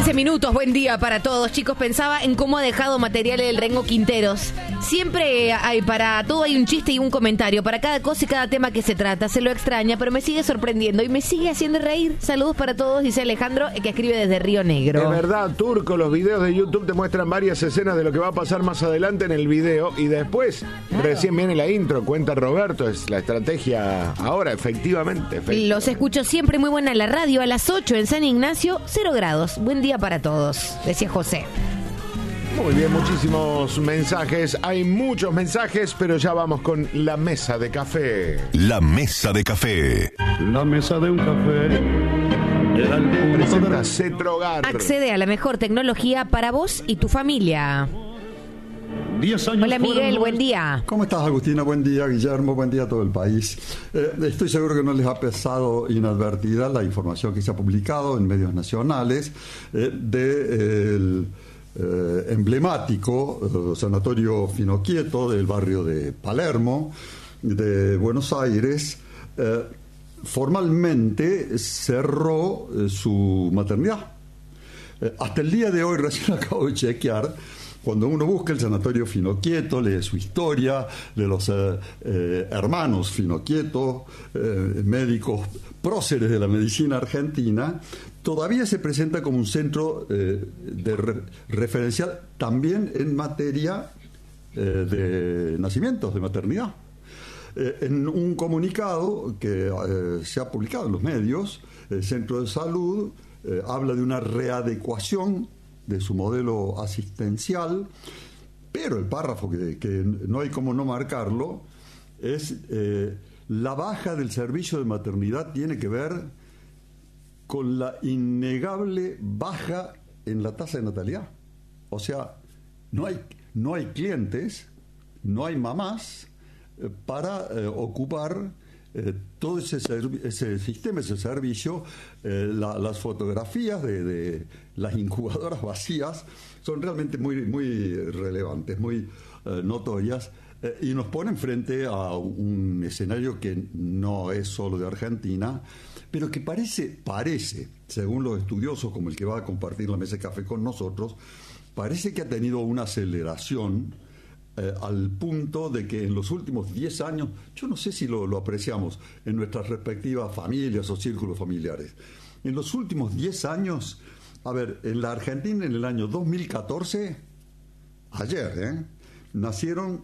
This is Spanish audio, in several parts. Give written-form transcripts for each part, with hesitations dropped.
15 minutos, buen día para todos. Chicos, pensaba en cómo ha dejado material el Rengo Quinteros. Siempre hay, para todo hay un chiste y un comentario, para cada cosa y cada tema que se trata. Se lo extraña, pero me sigue sorprendiendo y me sigue haciendo reír. Saludos para todos, dice Alejandro, que escribe desde Río Negro. Es verdad, Turco, los videos de YouTube te muestran varias escenas de lo que va a pasar más adelante en el video y después, recién viene la intro, cuenta Roberto, es la estrategia ahora, efectivamente. Los escucho siempre, muy buena la radio, a las 8 en San Ignacio, 0 grados. Buen día para todos, decía José. Muy bien, muchísimos mensajes. Hay muchos mensajes, pero ya vamos con la mesa de café. La mesa de café. La mesa de un café. Presenta Cetrogar. Accede a la mejor tecnología para vos y tu familia. 10 años. Hola Miguel, buen día. ¿Cómo estás, Agustina? Buen día, Guillermo, buen día a todo el país. Estoy seguro que no les ha pasado inadvertida la información que se ha publicado en medios nacionales del emblemático Sanatorio Finoquieto del barrio de Palermo, de Buenos Aires. Formalmente cerró su maternidad. Hasta el día de hoy, recién acabo de chequear, cuando uno busca el Sanatorio Finoquieto, lee su historia de los hermanos Finoquieto, médicos próceres de la medicina argentina, todavía se presenta como un centro referencial también en materia de nacimientos, de maternidad. En un comunicado que se ha publicado en los medios, el Centro de Salud habla de una readecuación de su modelo asistencial, pero el párrafo que no hay como no marcarlo es la baja del servicio de maternidad tiene que ver con la innegable baja en la tasa de natalidad. O sea, no hay clientes, no hay mamás para ocupar todo ese sistema, ese servicio. Las fotografías de las incubadoras vacías son realmente muy, muy relevantes, muy notorias, y nos ponen frente a un escenario que no es solo de Argentina, pero que parece, según los estudiosos como el que va a compartir la mesa de café con nosotros, parece que ha tenido una aceleración al punto de que en los últimos 10 años, yo no sé si lo apreciamos en nuestras respectivas familias o círculos familiares, en los últimos 10 años, a ver, en la Argentina en el año 2014, ayer, nacieron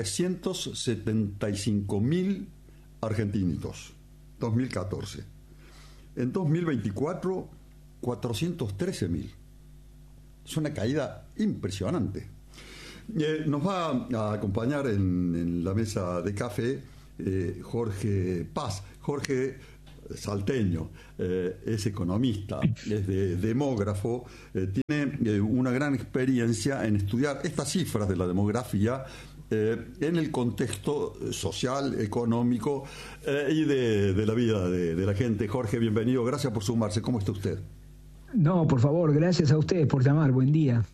775.000 argentinitos, 2014. En 2024, 413.000. Es una caída impresionante. Nos va a acompañar en la mesa de café Jorge Paz. Jorge, salteño, es economista, es demógrafo, tiene una gran experiencia en estudiar estas cifras de la demografía en el contexto social, económico y de la vida de la gente. Jorge, bienvenido, gracias por sumarse. ¿Cómo está usted? No, por favor, gracias a ustedes por llamar. Buen día.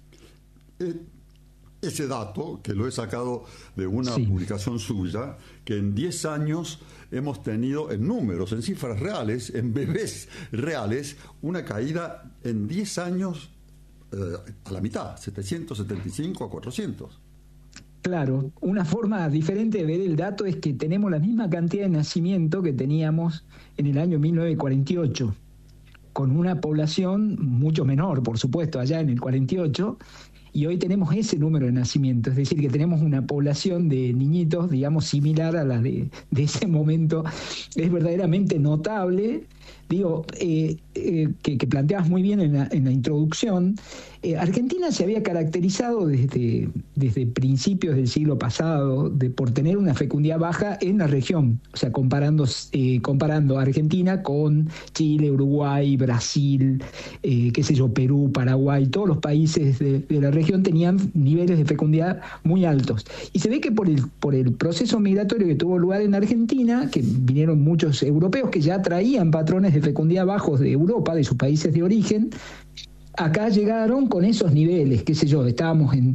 Ese dato, que lo he sacado de una publicación suya, que en 10 años hemos tenido, en números, en cifras reales, en bebés reales, una caída en 10 años a la mitad, 775 a 400. Claro, una forma diferente de ver el dato es que tenemos la misma cantidad de nacimiento que teníamos en el año 1948, con una población mucho menor, por supuesto, allá en el 48, y hoy tenemos ese número de nacimientos, es decir, que tenemos una población de niñitos, digamos, similar a la de ese momento. Es verdaderamente notable, digo, que planteabas muy bien en la introducción. Argentina se había caracterizado desde principios del siglo pasado por tener una fecundidad baja en la región, o sea, comparando a Argentina con Chile, Uruguay, Brasil, Perú, Paraguay, todos los países de la región tenían niveles de fecundidad muy altos. Y se ve que por el proceso migratorio que tuvo lugar en Argentina, que vinieron muchos europeos que ya traían patrones de fecundidad bajos de Europa, de sus países de origen, acá llegaron con esos niveles, estábamos en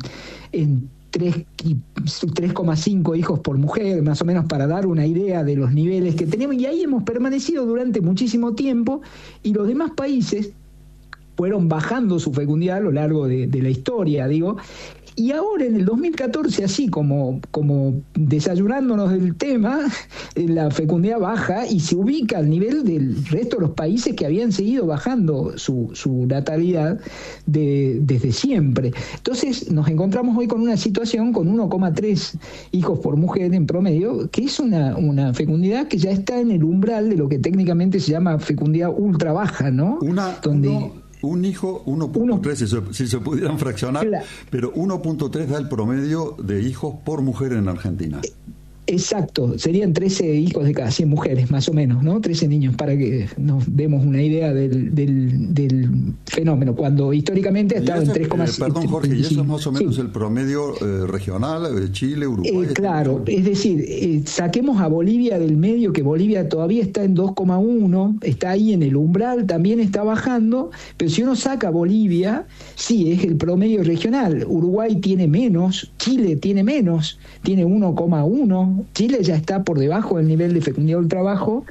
3,5 hijos por mujer, más o menos, para dar una idea de los niveles que tenemos, y ahí hemos permanecido durante muchísimo tiempo, y los demás países fueron bajando su fecundidad a lo largo de la historia, digo. Y ahora en el 2014, así como desayunándonos del tema, la fecundidad baja y se ubica al nivel del resto de los países que habían seguido bajando su natalidad desde siempre. Entonces nos encontramos hoy con una situación con 1,3 hijos por mujer en promedio, que es una fecundidad que ya está en el umbral de lo que técnicamente se llama fecundidad ultra baja, ¿no? Un hijo, 1.3, si se pudieran fraccionar, pero 1.3 da el promedio de hijos por mujer en Argentina. Exacto, serían 13 hijos de cada 100 mujeres, más o menos, ¿no? 13 niños, para que nos demos una idea del fenómeno, cuando históricamente ha estado en 3,5. Perdón, Jorge, ¿y eso es más o menos el promedio regional de Chile, Uruguay? Claro, es decir, saquemos a Bolivia del medio, que Bolivia todavía está en 2,1, está ahí en el umbral, también está bajando, pero si uno saca a Bolivia, sí, es el promedio regional. Uruguay tiene menos, Chile tiene menos, tiene 1,1. Chile ya está por debajo del nivel de fecundidad ultra bajo.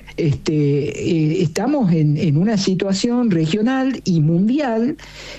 Estamos en una situación regional y mundial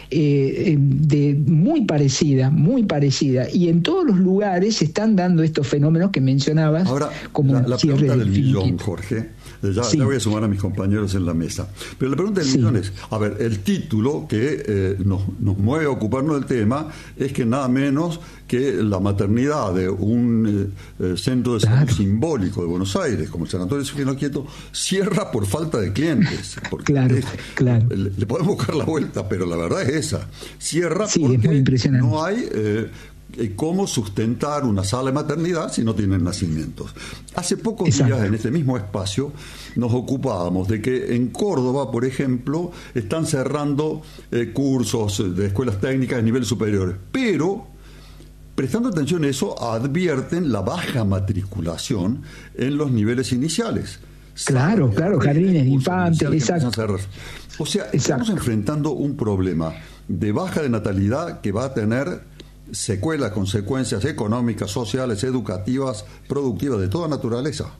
muy parecida, y en todos los lugares se están dando estos fenómenos que mencionabas. Ahora, como la pregunta del millón, Jorge, ya voy a sumar a mis compañeros en la mesa, pero la pregunta del millón es, a ver, el título que nos mueve a ocuparnos del tema es que nada menos que la maternidad de un centro de salud simbólico de Buenos Aires, como el Sanatorio Sufino Quieto, cierra por falta de clientes. Claro. Le podemos buscar la vuelta, pero la verdad es esa. Cierra porque es muy impresionante. No hay cómo sustentar una sala de maternidad si no tienen nacimientos. Hace pocos días, en este mismo espacio, nos ocupábamos de que en Córdoba, por ejemplo, están cerrando cursos de escuelas técnicas de nivel superior, pero prestando atención a eso, advierten la baja matriculación en los niveles iniciales. Claro, jardines de infantes, exacto. O sea, estamos enfrentando un problema de baja de natalidad que va a tener secuelas, consecuencias económicas, sociales, educativas, productivas, de toda naturaleza.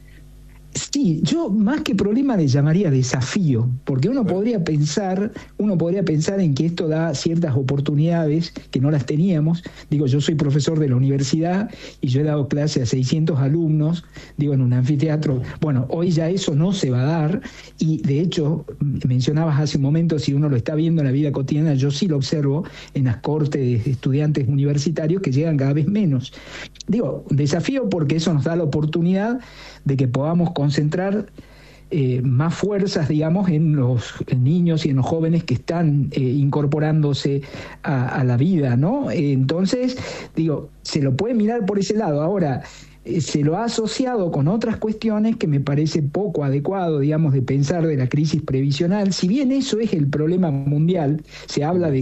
Sí, yo más que problema le llamaría desafío, porque uno podría pensar en que esto da ciertas oportunidades que no las teníamos. Digo, yo soy profesor de la universidad y yo he dado clase a 600 alumnos, digo, en un anfiteatro. Bueno, hoy ya eso no se va a dar, y de hecho, mencionabas hace un momento, si uno lo está viendo en la vida cotidiana, yo sí lo observo en las cortes de estudiantes universitarios que llegan cada vez menos. Digo, desafío porque eso nos da la oportunidad de que podamos concentrar más fuerzas, digamos, en los niños y en los jóvenes que están incorporándose a la vida, ¿no? Entonces, digo, se lo puede mirar por ese lado. Ahora, se lo ha asociado con otras cuestiones que me parece poco adecuado, digamos, de pensar de la crisis previsional. Si bien eso es el problema mundial, se habla de